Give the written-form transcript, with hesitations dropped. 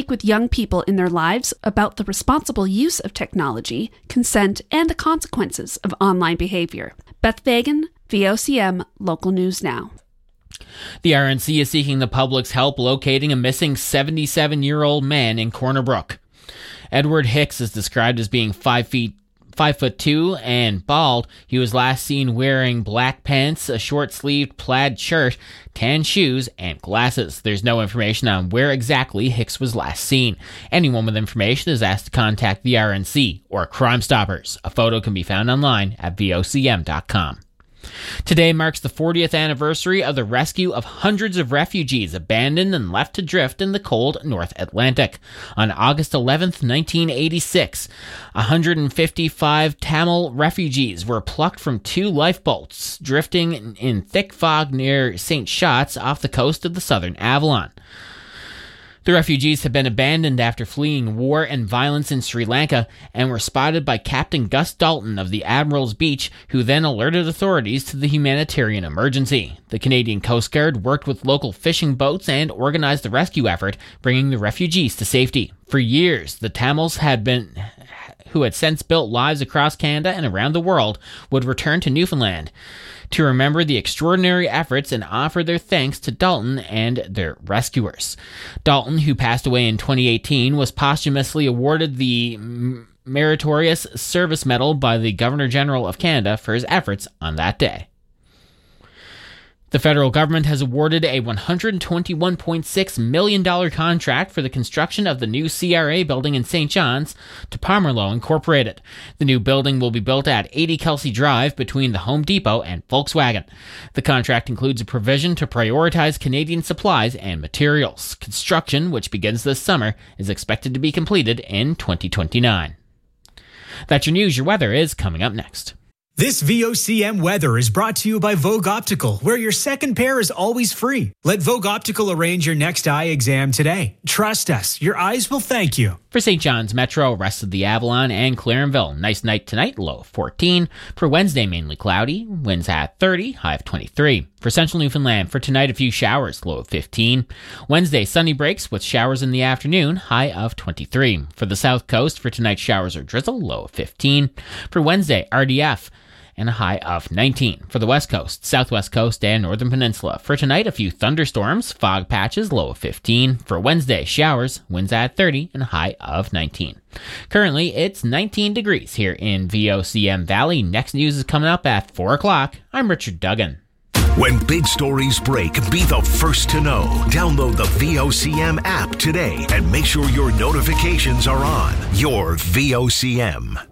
speak with young people in their lives about the responsible use of technology, consent, and the consequences of online behavior. Beth Fagan, VOCM Local News Now. The RNC is seeking the public's help locating a missing 77-year-old man in Corner Brook. Edward Hicks is described as being 5'2" and bald. He was last seen wearing black pants, a short-sleeved plaid shirt, tan shoes, and glasses. There's no information on where exactly Hicks was last seen. Anyone with information is asked to contact the RNC or Crime Stoppers. A photo can be found online at vocm.com. Today marks the 40th anniversary of the rescue of hundreds of refugees abandoned and left to drift in the cold North Atlantic. On August 11th, 1986, 155 Tamil refugees were plucked from 2 lifeboats drifting in thick fog near St. Shots off the coast of the southern Avalon. The refugees had been abandoned after fleeing war and violence in Sri Lanka and were spotted by Captain Gus Dalton of the Admiral's Beach, who then alerted authorities to the humanitarian emergency. The Canadian Coast Guard worked with local fishing boats and organized the rescue effort, bringing the refugees to safety. For years, the Tamils who had since built lives across Canada and around the world, would return to Newfoundland to remember the extraordinary efforts and offer their thanks to Dalton and their rescuers. Dalton, who passed away in 2018, was posthumously awarded the Meritorious Service Medal by the Governor-General of Canada for his efforts on that day. The federal government has awarded a $121.6 million contract for the construction of the new CRA building in St. John's to Pomerleau Incorporated. The new building will be built at 80 Kelsey Drive between the Home Depot and Volkswagen. The contract includes a provision to prioritize Canadian supplies and materials. Construction, which begins this summer, is expected to be completed in 2029. That's your news. Your weather is coming up next. This VOCM weather is brought to you by Vogue Optical, where your second pair is always free. Let Vogue Optical arrange your next eye exam today. Trust us, your eyes will thank you. For St. John's Metro, rest of the Avalon and Clarenville, nice night tonight, low of 14. For Wednesday, mainly cloudy, winds at 30, high of 23. For Central Newfoundland, for tonight, a few showers, low of 15. Wednesday, sunny breaks with showers in the afternoon, high of 23. For the South Coast, for tonight, showers or drizzle, low of 15. For Wednesday, RDF, and a high of 19. For the West Coast, Southwest Coast, and Northern Peninsula. For tonight, a few thunderstorms, fog patches, low of 15. For Wednesday, showers, winds at 30, and a high of 19. Currently, it's 19 degrees here in VOCM Valley. Next news is coming up at 4 o'clock. I'm Richard Duggan. When big stories break, be the first to know. Download the VOCM app today and make sure your notifications are on. Your VOCM.